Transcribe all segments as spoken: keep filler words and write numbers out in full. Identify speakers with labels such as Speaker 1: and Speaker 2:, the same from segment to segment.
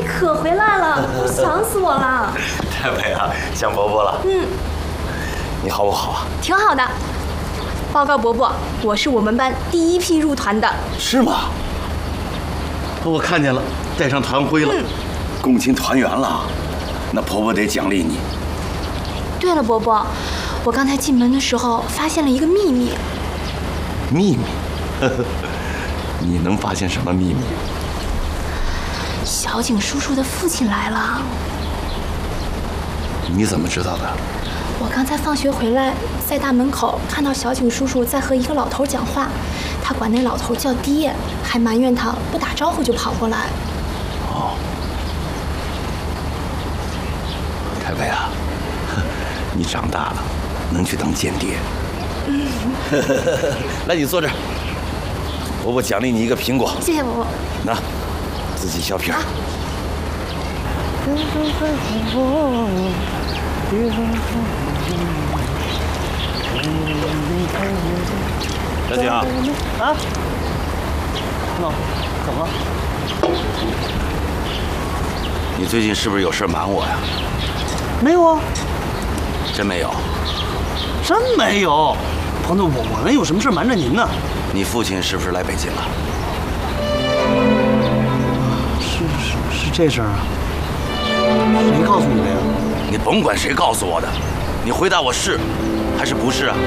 Speaker 1: 你可回来了，我想死我了。
Speaker 2: 太美啊，想伯伯了。
Speaker 1: 嗯，
Speaker 2: 你好不好啊？
Speaker 1: 挺好的。报告伯伯，我是我们班第一批入团的。
Speaker 2: 是吗？我看见了，带上团徽了，嗯、共青团员了。那婆婆得奖励你。
Speaker 1: 对了，伯伯，我刚才进门的时候发现了一个秘密。
Speaker 2: 秘密？你能发现什么秘密？
Speaker 1: 小景叔叔的父亲来了。
Speaker 2: 你怎么知道的？
Speaker 1: 我刚才放学回来，在大门口看到小景叔叔在和一个老头讲话，他管那老头叫爹，还埋怨他不打招呼就跑过来。
Speaker 2: 哦，凯贝啊，你长大了，能去当间谍。嗯，来，你坐这儿，伯伯奖励你一个苹果。
Speaker 1: 谢谢伯伯。
Speaker 2: 那，自己削皮儿。啊小景啊，
Speaker 3: 啊，那怎么了？
Speaker 2: 你最近是不是有事瞒我呀？
Speaker 3: 没有啊，
Speaker 2: 真没有？
Speaker 3: 真没有。彭总，我我能有什么事瞒着您呢？
Speaker 2: 你父亲是不是来北京了？
Speaker 3: 是是是这事儿啊？谁告诉你的呀？
Speaker 2: 你甭管谁告诉我的，你回答我是还是不是啊？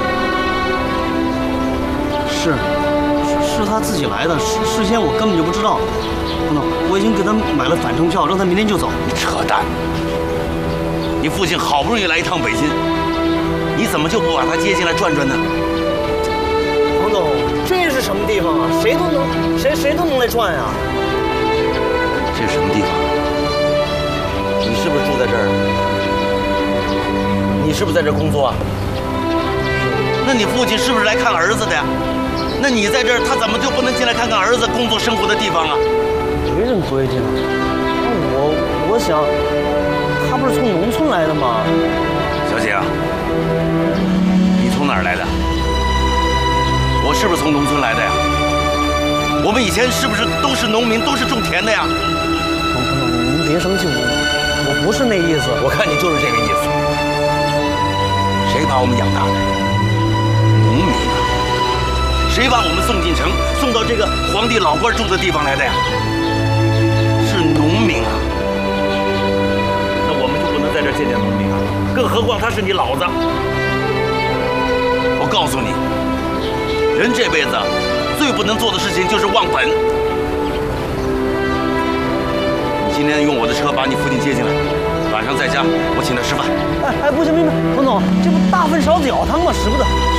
Speaker 3: 是，是他自己来的，事事先我根本就不知道。彭总，我已经给他买了返程票，让他明天就走。
Speaker 2: 你扯淡！你父亲好不容易来一趟北京，你怎么就不把他接进来转转呢？
Speaker 3: 彭总，这是什么地方啊？谁都能，谁谁都能来转呀、啊。
Speaker 2: 这是什么地方？你是不是住在这儿？你是不是在这儿工作啊？那你父亲是不是来看儿子的呀？那你在这儿，他怎么就不能进来看看儿子工作生活的地方啊？
Speaker 3: 没人规定啊。我我想，他不是从农村来的吗？
Speaker 2: 小姐啊，你从哪儿来的？我是不是从农村来的呀？我们以前是不是都是农民，都是种田的呀？
Speaker 3: 彭彭总，您别生气，我我不是那意思。
Speaker 2: 我看你就是这个意思。谁把我们养大的？农民啊！谁把我们送进城，送到这个皇帝老官住的地方来的呀？是农民啊！那我们就不能在这见见农民啊？更何况他是你老子。我告诉你，人这辈子最不能做的事情就是忘本。你今天用我的车把你父亲接进来，晚上在家我请他吃饭。
Speaker 3: 哎哎，不行不行，彭总，这不大份烧脚汤吗？使不得。